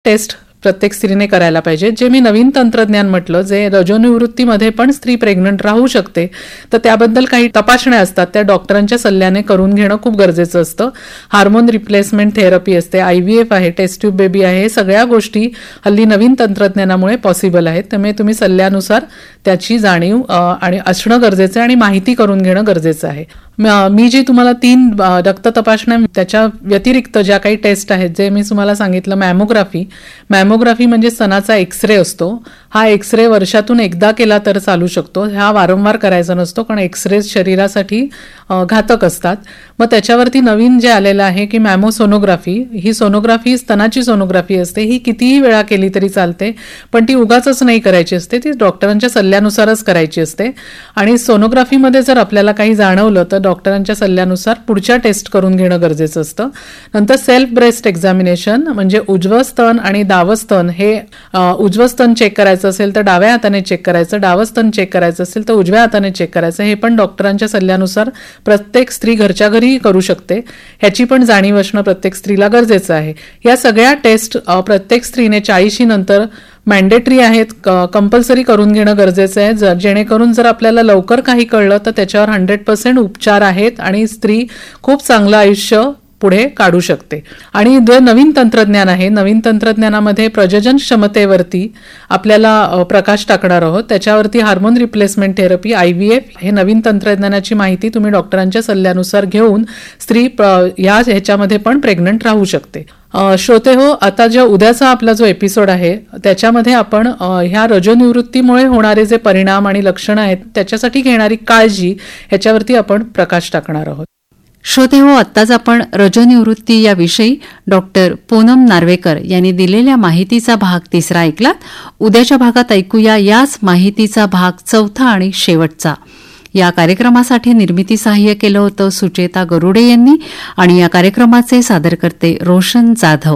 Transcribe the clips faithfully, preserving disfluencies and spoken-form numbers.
Taste प्रत्येक स्त्रीने करायला पाहिजे. जे मी नवीन तंत्रज्ञान म्हटलं, जे रजोनिवृत्तीमध्ये पण स्त्री प्रेग्नंट राहू शकते, तर त्याबद्दल काही तपासण्या असतात, त्या डॉक्टरांच्या सल्ल्याने करून घेणं खूप गरजेचं असतं. हार्मोन रिप्लेसमेंट थेरपी असते, आय व्ही एफ आहे, टेस्ट ट्यूब बेबी आहे, हे सगळ्या गोष्टी हल्ली नवीन तंत्रज्ञानामुळे पॉसिबल आहेत. त्यामुळे तुम्ही सल्ल्यानुसार त्याची जाणीव आणि असणं गरजेचं आहे आणि माहिती करून घेणं गरजेचं आहे. मी जी तुम्हाला तीन रक्त तपासण्या, त्याच्या व्यतिरिक्त ज्या काही टेस्ट आहेत, जे मी तुम्हाला सांगितलं, मॅमोग्राफी मॅमोग्राफी म्हणजे स्तनाचा एक्सरे असतो. हा एक्सरे वर्षातून एकदा केला तर चालू शकतो. हा वारंवार करायचा नसतो, कारण एक्सरे शरीरासाठी घातक असतात. मग त्याच्यावरती नवीन जे आलेलं आहे की मॅमोसोनोग्राफी, ही सोनोग्राफी स्तनाची सोनोग्राफी असते. ही कितीही वेळा केली तरी चालते, पण ती उगाचच नाही करायची असते, ती डॉक्टरांच्या सल्ल्यानुसारच करायची असते. आणि सोनोग्राफीमध्ये जर आपल्याला काही जाणवलं तर डॉक्टरांच्या सल्ल्यानुसार पुढच्या टेस्ट करून घेणं गरजेचं असतं. नंतर सेल्फ ब्रेस्ट एक्झामिनेशन म्हणजे उजवं स्तन आणि डावं स्तन, हे उजवं स्तन चेक करायचं असेल तर डाव्या हाताने चेक करायचं, डावं स्तन चेक करायचं असेल तर उजव्या हाताने चेक करायचं. हे पण डॉक्टरांच्या सल्ल्यानुसार प्रत्येक स्त्री घरच्या घरी करू शकते. ह्याची पण जाणीव असणं प्रत्येक स्त्रीला गरजेचं आहे. या सगळ्या टेस्ट प्रत्येक स्त्रीने चाळीशी नंतर मॅन्डेटरी आहेत, कंपल्सरी करून घेणं गरजेचं आहे. जर जेणेकरून जर आपल्याला लवकर काही कळलं तर त्याच्यावर हंड्रेड पर्सेंट उपचार आहेत आणि स्त्री खूप चांगलं आयुष्य पुढे काढू शकते. आणि जे नवीन तंत्रज्ञान आहे, नवीन तंत्रज्ञानामध्ये प्रजनन क्षमतेवरती आपल्याला प्रकाश टाकणार आहोत. त्याच्यावरती hormone replacement therapy, I V F, हे नवीन तंत्रज्ञानाची माहिती तुम्ही डॉक्टरांच्या सल्ल्यानुसार घेऊन स्त्री या ह्याच्यामध्ये पण प्रेग्नंट राहू शकते. श्रोते हो, आता जो उद्याचा आपला जो एपिसोड आहे त्याच्यामध्ये आपण ह्या रजोनिवृत्तीमुळे होणारे जे परिणाम आणि लक्षणं आहेत, त्याच्यासाठी घेणारी काळजी, ह्याच्यावरती आपण प्रकाश टाकणार आहोत. श्रोते हो, आत्ताच आपण रजोनिवृत्ती याविषयी डॉक्टर पूनम नार्वेकर यांनी दिलेल्या माहितीचा भाग तिसरा ऐकलात. उद्याच्या भागात ऐकूया याच माहितीचा भाग चौथा आणि शेवटचा. या कार्यक्रमासाठी निर्मिती सहाय्य केलं होतं सुचेता गरुडे यांनी आणि या कार्यक्रमाचे सादरकर्ते रोशन जाधव.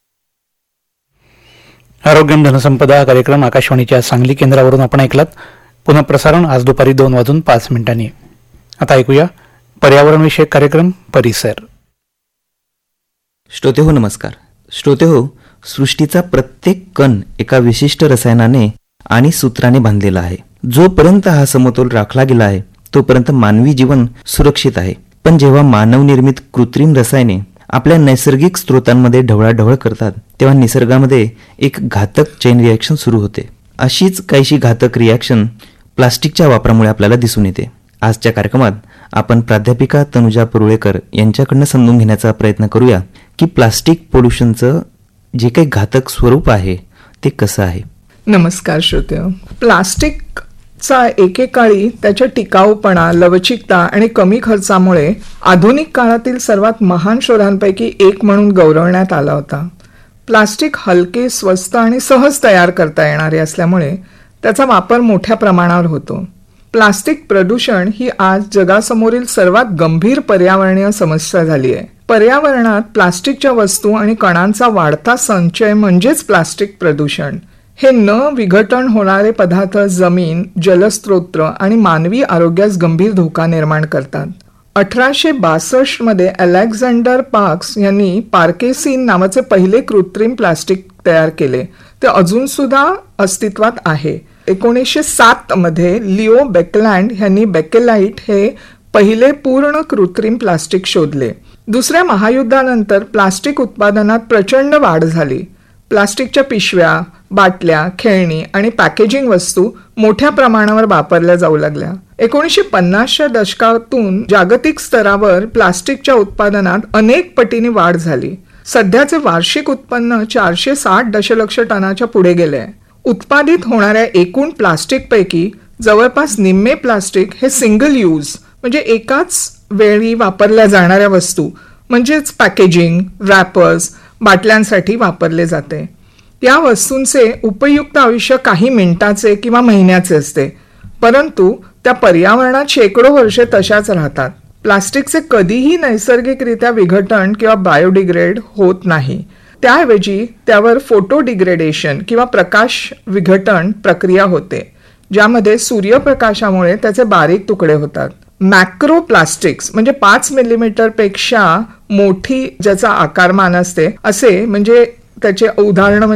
आरोग्यम धनसंपदा कार्यक्रम आकाशवाणीच्या सांगली केंद्रावरून आपण ऐकलात. पुन्हा प्रसारण आज दुपारी दोन वाजून पाच मिनिटांनी. आता ऐकूया पर्यावरण विषयक कार्यक्रम परिसर. श्रोते हो, नमस्कार. श्रोते हो, सृष्टीचा प्रत्येक कण एका विशिष्ट रसायनाने आणि सूत्राने बांधलेला आहे. जोपर्यंत हा समतोल राखला गेला आहे तोपर्यंत मानवी जीवन सुरक्षित आहे. पण जेव्हा मानव निर्मित कृत्रिम रसायने आपल्या नैसर्गिक स्रोतांमध्ये ढवळाढवळ करतात तेव्हा निसर्गामध्ये एक घातक चेन रिॲक्शन सुरू होते. अशीच काहीशी घातक रिॲक्शन प्लास्टिकच्या वापरामुळे आपल्याला दिसून येते. आजच्या कार्यक्रमात आपण प्राध्यापिका तनुजा पुरुळेकर यांच्याकडनं समजून घेण्याचा प्रयत्न करूया की प्लास्टिक पोल्युशनचं जे काही घातक स्वरूप आहे ते कसं आहे. नमस्कार श्रोते. प्लास्टिकचा एकेकाळी त्याच्या टिकाऊपणा, लवचिकता आणि कमी खर्चामुळे आधुनिक काळातील सर्वात महान शोधांपैकी एक म्हणून गौरवण्यात आला होता. प्लास्टिक हलके, स्वस्त आणि सहज तयार करता येणारे असल्यामुळे त्याचा वापर मोठ्या प्रमाणावर होतो. प्लास्टिक प्रदूषण ही आज जगासमोरील सर्वात गंभीर पर्यावरणीय समस्या झाली आहे. पर्यावरणात प्लास्टिकच्या वस्तू आणि कणांचा वाढता संचय म्हणजेच प्लास्टिक प्रदूषण. हे न विघटन होणारे पदार्थ जमीन, जलस्रोत आणि मानवी आरोग्यास गंभीर धोका निर्माण करतात. अठराशे बासष्ट मध्ये अलेक्झांडर पार्क्स यांनी पार्केसिन नावाचे पहिले कृत्रिम प्लास्टिक तयार केले. ते अजून सुद्धा अस्तित्वात आहे. एकोणीसशे सात मध्ये लिओ बेकलँड यांनी बेकेलाइट हे पहिले पूर्ण कृत्रिम प्लास्टिक शोधले. दुसऱ्या महायुद्धानंतर प्लास्टिक उत्पादनात प्रचंड वाढ झाली. प्लास्टिकच्या पिशव्या, बाटल्या, खेळणी आणि पॅकेजिंग वस्तू मोठ्या प्रमाणावर वापरल्या जाऊ लागल्या. एकोणीसशे पन्नासच्या दशकातून जागतिक स्तरावर प्लास्टिकच्या उत्पादनात अनेक पटीने वाढ झाली. सध्याचे वार्षिक उत्पन्न चारशे साठ दशलक्ष टनाच्या पुढे गेले. उत्पादित होणाऱ्या एकूण प्लास्टिकपैकी जवळपास निम्मे प्लास्टिक हे सिंगल यूज म्हणजे एकाच वेळी वापरल्या जाणाऱ्या वस्तू म्हणजेच पॅकेजिंग, रॅपर्स, बाटल्यांसाठी वापरले जाते. या वस्तूंचे उपयुक्त आयुष्य काही मिनिटाचे किंवा महिन्याचे असते, परंतु त्या पर्यावरणात शेकडो वर्षे तशाच राहतात. प्लास्टिकचे कधीही नैसर्गिकरित्या विघटन किंवा बायोडिग्रेड होत नाही. त्याऐवजी त्यावर फोटो डिग्रेडेशन किंवा प्रकाश विघटन प्रक्रिया होते, ज्यामध्ये सूर्यप्रकाशामुळे त्याचे बारीक तुकडे होतात. मॅक्रो प्लास्टिक्स म्हणजे पाच मिलीमीटर पेक्षा मोठी ज्याचा आकारमान असते असे म्हणजे त्याचे उदाहरण